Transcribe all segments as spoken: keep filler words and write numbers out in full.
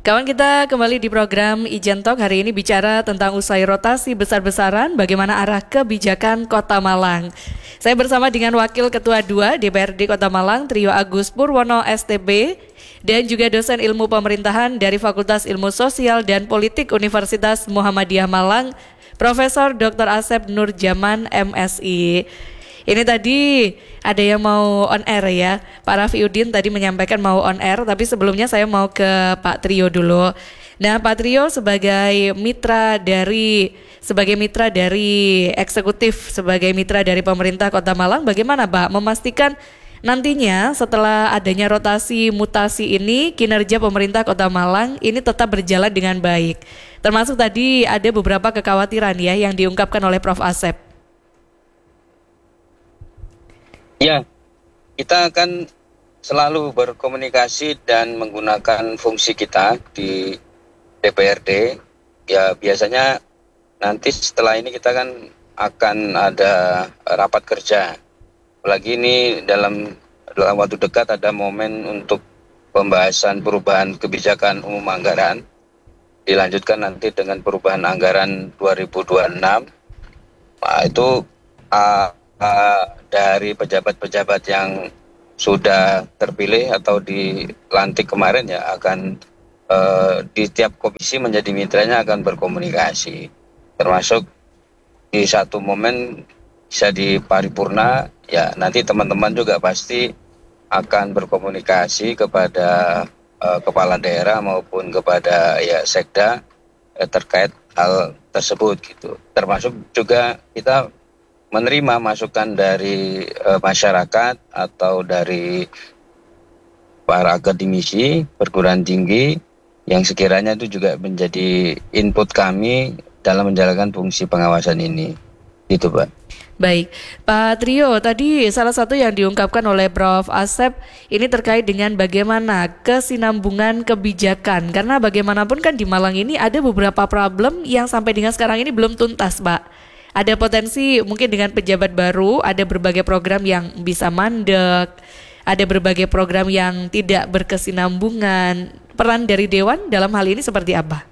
Kawan kita kembali di program Ijen Talk hari ini bicara tentang usai rotasi besar-besaran bagaimana arah kebijakan Kota Malang. Saya bersama dengan Wakil Ketua dua D P R D Kota Malang Trio Agus Purwono S T B dan juga dosen ilmu pemerintahan dari Fakultas Ilmu Sosial dan Politik Universitas Muhammadiyah Malang Profesor Doktor Asep Nurjaman M Si. Ini tadi ada yang mau on air ya, Pak Raffi Udin tadi menyampaikan mau on air, tapi sebelumnya saya mau ke Pak Trio dulu. Nah, Pak Trio sebagai mitra dari sebagai mitra dari eksekutif, sebagai mitra dari pemerintah Kota Malang, bagaimana Pak memastikan nantinya setelah adanya rotasi mutasi ini kinerja pemerintah Kota Malang ini tetap berjalan dengan baik. Termasuk tadi ada beberapa kekhawatiran ya yang diungkapkan oleh Prof Asep. Ya, kita akan selalu berkomunikasi dan menggunakan fungsi kita di D P R D. Ya, biasanya nanti setelah ini kita kan akan ada rapat kerja. Apalagi ini dalam, dalam waktu dekat ada momen untuk pembahasan perubahan kebijakan umum anggaran. Dilanjutkan nanti dengan perubahan anggaran dua ribu dua puluh enam. Nah, itu uh, uh, dari pejabat-pejabat yang sudah terpilih atau dilantik kemarin ya akan uh, di tiap komisi menjadi mitranya akan berkomunikasi, termasuk di satu momen bisa di paripurna ya nanti teman-teman juga pasti akan berkomunikasi kepada uh, kepala daerah maupun kepada ya sekda eh, terkait hal tersebut gitu, termasuk juga kita menerima masukan dari e, masyarakat atau dari para akademisi perguruan tinggi yang sekiranya itu juga menjadi input kami dalam menjalankan fungsi pengawasan ini. Gitu, Pak. Baik, Pak Trio, tadi salah satu yang diungkapkan oleh Prof Asep ini terkait dengan bagaimana kesinambungan kebijakan. Karena bagaimanapun kan di Malang ini ada beberapa problem yang sampai dengan sekarang ini belum tuntas, Pak. Ada potensi mungkin dengan pejabat baru, ada berbagai program yang bisa mandek, ada berbagai program yang tidak berkesinambungan. Peran dari Dewan dalam hal ini seperti apa?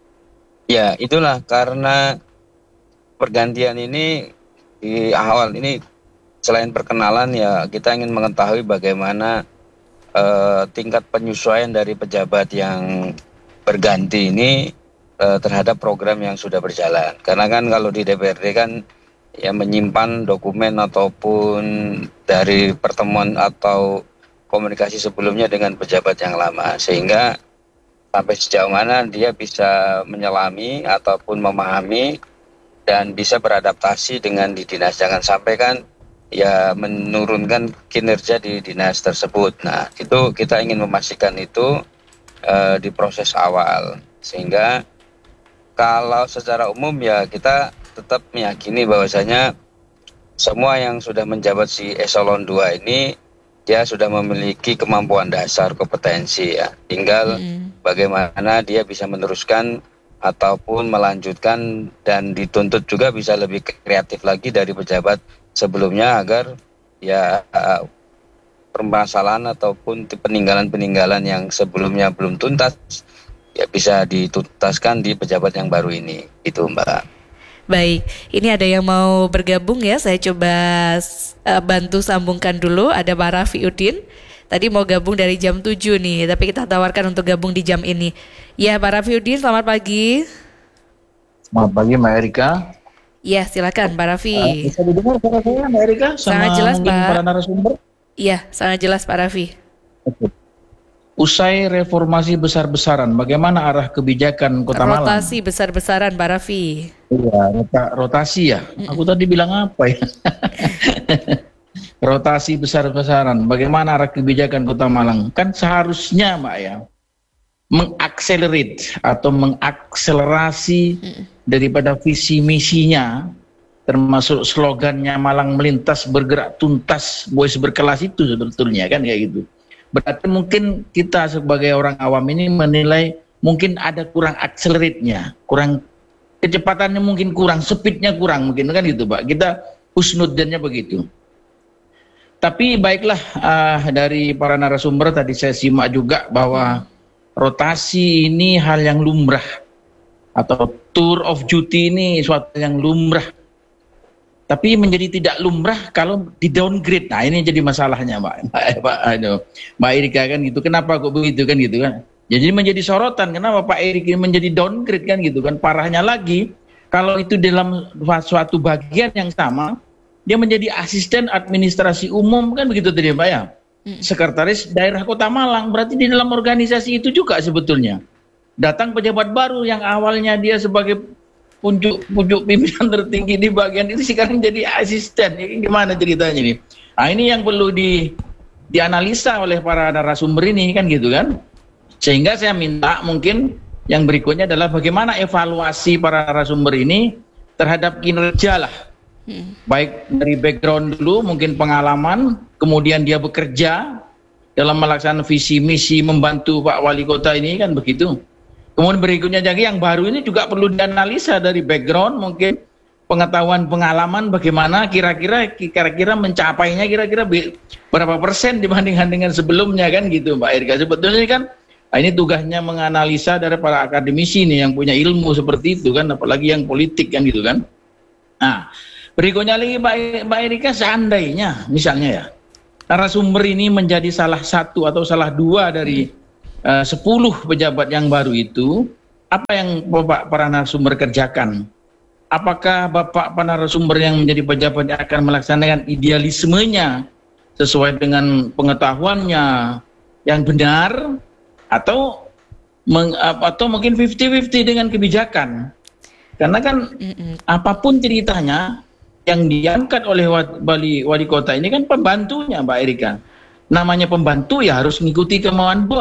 Ya, itulah karena pergantian ini di awal ini selain perkenalan ya kita ingin mengetahui bagaimana uh, tingkat penyesuaian dari pejabat yang berganti ini terhadap program yang sudah berjalan. Karena kan kalau di D P R D kan ya menyimpan dokumen ataupun dari pertemuan atau komunikasi sebelumnya dengan pejabat yang lama, sehingga sampai sejauh mana dia bisa menyelami ataupun memahami dan bisa beradaptasi dengan di dinas. Jangan sampai kan ya menurunkan kinerja di dinas tersebut. Nah, itu kita ingin memastikan itu uh, di proses awal, sehingga kalau secara umum ya kita tetap meyakini bahwasanya semua yang sudah menjabat si eselon dua ini dia sudah memiliki kemampuan dasar kompetensi ya. Tinggal mm. bagaimana dia bisa meneruskan ataupun melanjutkan dan dituntut juga bisa lebih kreatif lagi dari pejabat sebelumnya agar ya uh, permasalahan ataupun peninggalan-peninggalan yang sebelumnya belum tuntas ya bisa dituntaskan di pejabat yang baru ini, itu Mbak. Baik, ini ada yang mau bergabung ya, saya coba uh, bantu sambungkan dulu, ada Pak Raffi Udin, tadi mau gabung dari jam tujuh nih, tapi kita tawarkan untuk gabung di jam ini. Ya Pak Raffi Udin, selamat pagi. Selamat pagi Mbak Erika. Ya silakan Pak Raffi. Uh, bisa didengar suara saya Mbak Erika? Sangat jelas Pak. Para narasumber? Iya, sangat jelas Pak Raffi. Oke. Usai reformasi besar-besaran, bagaimana arah kebijakan Kota Malang? Rotasi besar-besaran, Pak Raffi. Iya, rota, rotasi ya. Mm-mm. Aku tadi bilang apa ya? Rotasi besar-besaran, bagaimana arah kebijakan Kota Malang? Kan seharusnya, Mbak ya, mengakselerate atau mengakselerasi Mm-mm. daripada visi misinya, termasuk slogannya Malang melintas bergerak tuntas, boys berkelas itu sebetulnya kan kayak gitu. Berarti mungkin kita sebagai orang awam ini menilai mungkin ada kurang akselerate-nya, kurang kecepatannya mungkin kurang, speed-nya kurang mungkin kan gitu Pak. Kita husnudzannya begitu. Tapi baiklah uh, dari para narasumber tadi saya simak juga bahwa rotasi ini hal yang lumrah atau tour of duty ini suatu yang lumrah. Tapi menjadi tidak lumrah kalau di downgrade. Nah ini jadi masalahnya Mbak, Mbak, Mbak, Mbak Erika kan gitu. Kenapa kok begitu kan gitu kan? Jadi menjadi sorotan. Kenapa Pak Erik ini menjadi downgrade kan gitu kan? Parahnya lagi kalau itu dalam suatu bagian yang sama, dia menjadi asisten administrasi umum kan begitu tadi Mbak ya. Sekretaris daerah Kota Malang, berarti di dalam organisasi itu juga sebetulnya datang pejabat baru yang awalnya dia sebagai pucuk pucuk pimpinan tertinggi di bagian itu sekarang jadi asisten. Ini gimana ceritanya nih? Nah ini yang perlu di dianalisa oleh para narasumber ini kan gitu kan. Sehingga saya minta mungkin yang berikutnya adalah bagaimana evaluasi para narasumber ini terhadap kinerja lah. Hmm. Baik dari background dulu, mungkin pengalaman, kemudian dia bekerja dalam melaksanakan visi misi membantu Pak Wali Kota ini kan begitu. Kemudian berikutnya lagi yang baru ini juga perlu dianalisa dari background, mungkin pengetahuan pengalaman bagaimana kira-kira kira-kira mencapainya kira-kira berapa persen dibandingkan dengan sebelumnya kan gitu Mbak Erika. Sebetulnya kan nah ini tugasnya menganalisa dari para akademisi nih yang punya ilmu seperti itu kan, apalagi yang politik kan gitu kan. Nah berikutnya lagi Mbak Erika, seandainya misalnya ya narasumber ini menjadi salah satu atau salah dua dari Uh, sepuluh pejabat yang baru itu, apa yang Bapak para narasumber kerjakan? Apakah Bapak para narasumber yang menjadi pejabat akan melaksanakan idealismenya sesuai dengan pengetahuannya yang benar, atau meng, atau mungkin lima puluh lima puluh dengan kebijakan? Karena kan Mm-mm. apapun ceritanya yang diangkat oleh wali, wali kota ini kan pembantunya Mbak Erika. Namanya pembantu ya harus mengikuti kemauan bos.